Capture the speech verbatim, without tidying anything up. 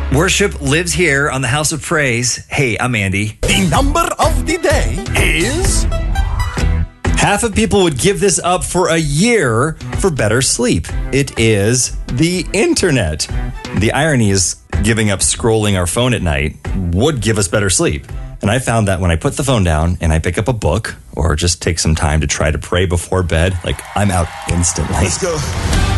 Worship lives here on the House of Praise. Hey, I'm Andy. The number of the day is... Half of people would give this up for a year for better sleep. It is the internet. The irony is giving up scrolling our phone at night would give us better sleep. And I found that when I put the phone down and I pick up a book or just take some time to try to pray before bed, like I'm out instantly. Let's go.